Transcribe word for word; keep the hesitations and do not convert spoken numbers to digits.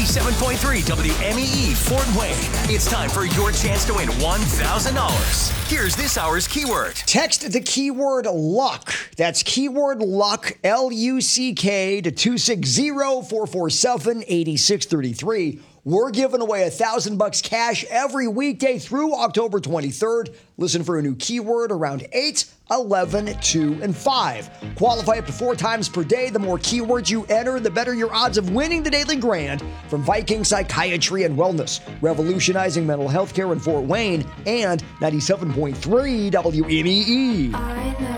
seven point three W M E E Fort Wayne. It's time for your chance to win one thousand dollars. Here's this hour's keyword. Text the keyword luck. That's keyword luck, L U C K, to two six zero, four four seven, eight six three three. We're giving away a thousand bucks cash every weekday through October twenty-third. Listen for a new keyword around eight, eleven, two, and five. Qualify up to four times per day. The more keywords you enter, the better your odds of winning the Daily Grand from Viking Psychiatry and Wellness, revolutionizing mental health care in Fort Wayne, and ninety-seven point three W M E E. I know.